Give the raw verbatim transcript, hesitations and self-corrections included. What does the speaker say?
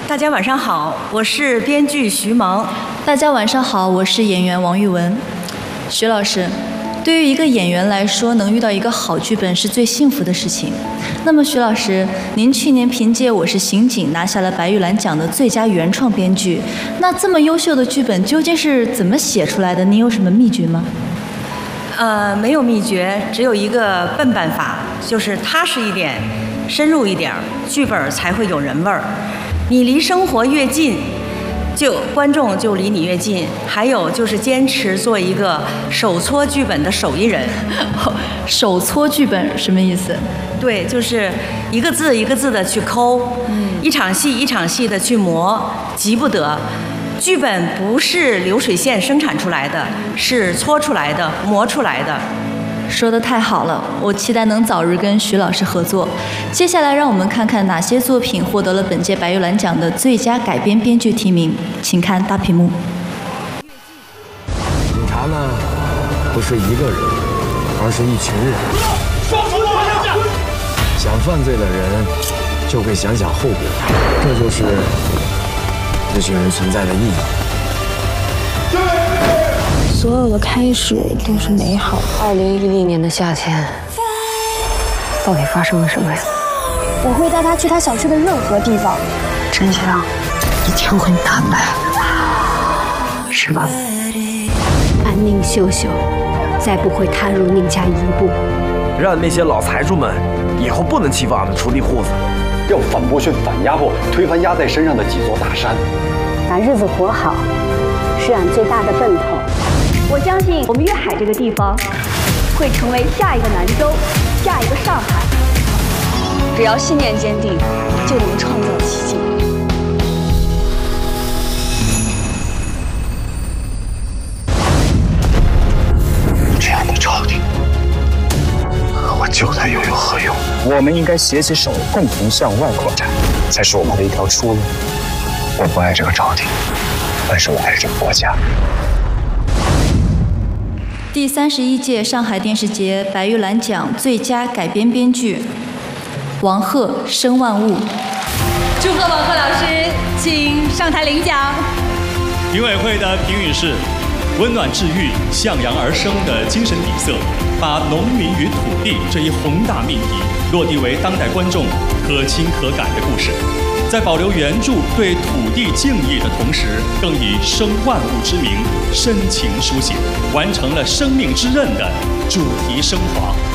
大家晚上好，我是编剧徐萌。 大家晚上好，我是演员王玉雯。徐老师，对于一个演员来说，能遇到一个好剧本是最幸福的事情。那么徐老师，您去年凭借《我是刑警》拿下了白玉兰奖的最佳原创编剧，那这么优秀的剧本究竟是怎么写出来的？您有什么秘诀吗？ 呃，没有秘诀，只有一个笨办法，就是踏实一点，深入一点，剧本才会有人味儿。你离生活越近，就观众就离你越近。还有就是坚持做一个手搓剧本的手艺人。 手搓剧本什么意思？ 对，就是一个字一个字的去抠，嗯，一场戏一场戏的去磨，急不得。剧本不是流水线生产出来的，是搓出来的，磨出来的。 说得太好了，我期待能早日跟徐老师合作。接下来让我们看看哪些作品获得了本届白玉兰奖的最佳改编编剧提名，请看大屏幕。 警察呢，不是一个人，而是一群人。想犯罪的人就会想想后果，这就是这群人存在的意义。 所有的开始都是美好的。 二零一零年的夏天，到底发生了什么呀？ 我会带他去他想去的任何地方， 真相一定会坦白，是吧？ 安宁秀秀再不会踏入宁家一步， 让那些老财主们以后不能欺负俺们锄地户子， 要反剥削、反压迫，推翻压在身上的几座大山， 把日子活好，是俺最大的奔头。 我相信我们粤海这个地方会成为下一个南州，下一个上海。只要信念坚定，就能创造奇迹。 这样的朝廷和我就算又有何用？ 我们应该携起手，共同向外扩展，才是我们的一条出路。 我不爱这个朝廷，但是我爱这个国家。 第三十一届上海电视节白玉兰奖最佳改编编剧王鹤《生万物》。 祝贺王鹤老师，请上台领奖。 评委会的评语是：温暖治愈、向阳而生的精神底色，把农民与土地这一宏大命题落地为当代观众可亲可感的故事。在保留原著对土地敬意的同时，更以生万物之名深情书写，完成了生命之刃的主题升华。